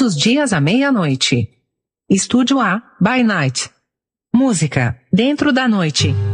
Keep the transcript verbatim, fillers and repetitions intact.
os dias à meia-noite. Estúdio A, by Night. Música, dentro da noite.